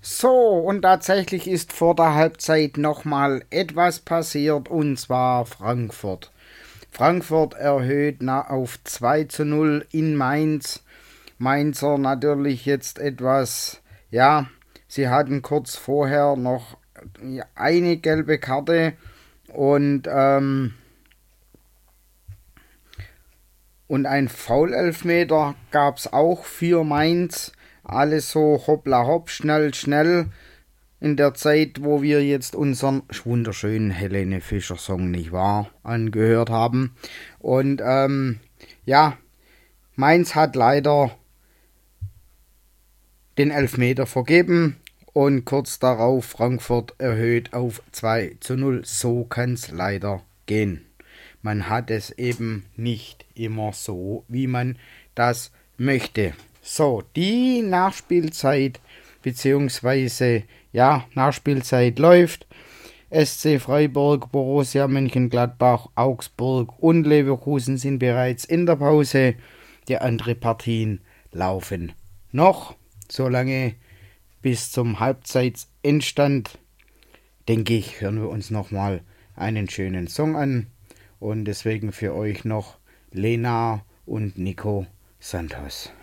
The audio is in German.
So, und tatsächlich ist vor der Halbzeit nochmal etwas passiert, und zwar Frankfurt. Frankfurt erhöht auf 2:0 in Mainz. Mainzer natürlich jetzt etwas, ja, sie hatten kurz vorher noch eine gelbe Karte und, und ein Foul-Elfmeter gab es auch für Mainz. Alles so hoppla hopp, schnell, schnell. In der Zeit, wo wir jetzt unseren wunderschönen Helene Fischer Song, nicht wahr, angehört haben. Und ja, Mainz hat leider den Elfmeter vergeben und kurz darauf Frankfurt erhöht auf 2:0. So kann es leider gehen. Man hat es eben nicht immer so, wie man das möchte. So, die Nachspielzeit beziehungsweise Nachspielzeit läuft. SC Freiburg, Borussia Mönchengladbach, Augsburg und Leverkusen sind bereits in der Pause. Die anderen Partien laufen noch, solange bis zum Halbzeitendstand. Denke ich, hören wir uns nochmal einen schönen Song an. Und deswegen für euch noch Lena und Nico Santos.